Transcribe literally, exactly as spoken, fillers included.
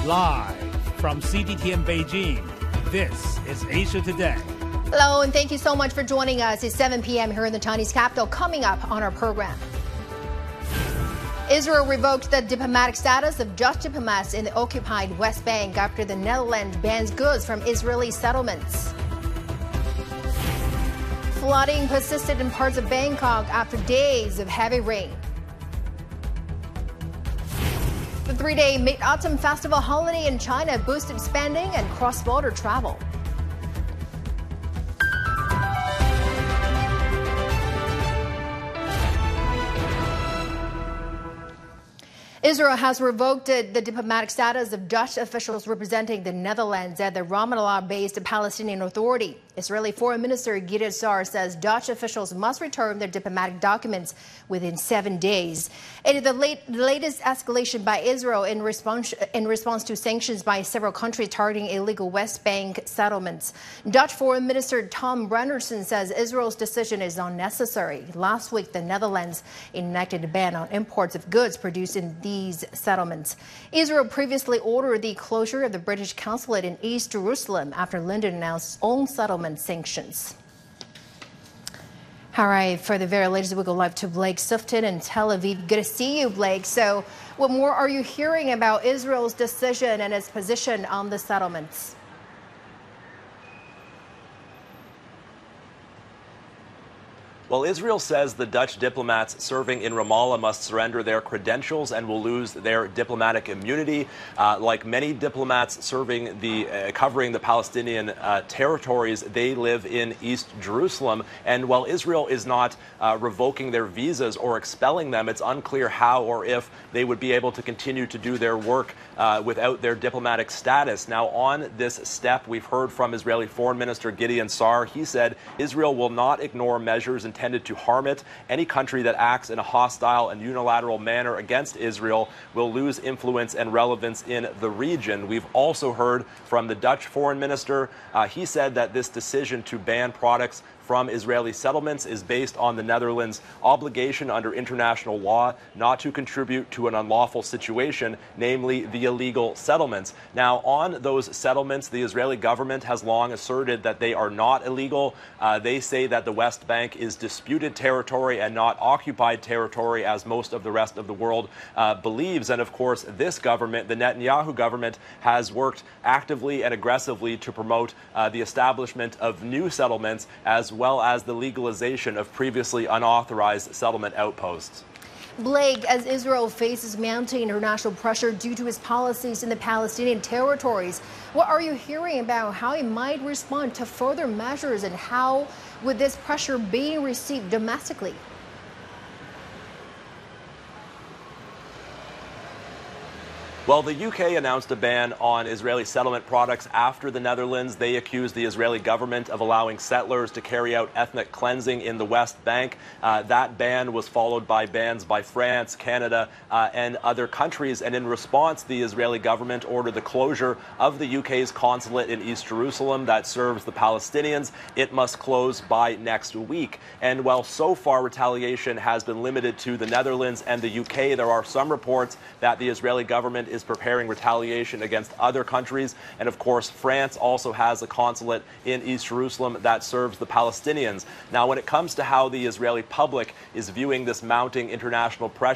Live from C G T N Beijing, this is Asia Today. Hello, and thank you so much for joining us. It's seven p m here in the Chinese capital. Coming up on our program, Israel revoked the diplomatic status of Dutch diplomats in the occupied West Bank after the Netherlands bans goods from Israeli settlements. Flooding persisted in parts of Bangkok after days of heavy rain. The three-day Mid-Autumn Festival holiday in China boosted spending and cross-border travel. Israel has revoked the diplomatic status of Dutch officials representing the Netherlands at the Ramallah-based Palestinian Authority. Israeli Foreign Minister Gideon Saar says Dutch officials must return their diplomatic documents within seven days. It is the, late, the latest escalation by Israel in response, in response to sanctions by several countries targeting illegal West Bank settlements. Dutch Foreign Minister Tom Renderson says Israel's decision is unnecessary. Last week, the Netherlands enacted a ban on imports of goods produced in these settlements. Israel previously ordered the closure of the British consulate in East Jerusalem after London announced its own settlement sanctions. All right, for the very latest, we go live to Blake Sifton in Tel Aviv. Good to see you, Blake. So what more are you hearing about Israel's decision and its position on the settlements? Well, Israel says the Dutch diplomats serving in Ramallah must surrender their credentials and will lose their diplomatic immunity. Uh, like many diplomats serving the uh, covering the Palestinian uh, territories, they live in East Jerusalem. And while Israel is not uh, revoking their visas or expelling them, it's unclear how or if they would be able to continue to do their work uh, without their diplomatic status. Now, on this step, we've heard from Israeli Foreign Minister Gideon Saar. He said Israel will not ignore measures and intended to harm it. Any country that acts in a hostile and unilateral manner against Israel will lose influence and relevance in the region. We've also heard from the Dutch foreign minister. Uh, he said that this decision to ban products from Israeli settlements is based on the Netherlands' obligation under international law not to contribute to an unlawful situation, namely the illegal settlements. Now, on those settlements, the Israeli government has long asserted that they are not illegal. Uh, they say that the West Bank is disputed territory and not occupied territory, as most of the rest of the world uh, believes. And of course, this government, the Netanyahu government, has worked actively and aggressively to promote uh, the establishment of new settlements, as well as the legalization of previously unauthorized settlement outposts. Blake, as Israel faces mounting international pressure due to its policies in the Palestinian territories, what are you hearing about how it might respond to further measures, and how would this pressure be received domestically? Well, the U K announced a ban on Israeli settlement products after the Netherlands. They accused the Israeli government of allowing settlers to carry out ethnic cleansing in the West Bank. Uh, that ban was followed by bans by France, Canada, uh, and other countries. And in response, the Israeli government ordered the closure of the U K's consulate in East Jerusalem that serves the Palestinians. It must close by next week. And while so far retaliation has been limited to the Netherlands and the U K, there are some reports that the Israeli government is preparing retaliation against other countries. And of course, France also has a consulate in East Jerusalem that serves the Palestinians. Now, when it comes to how the Israeli public is viewing this mounting international pressure,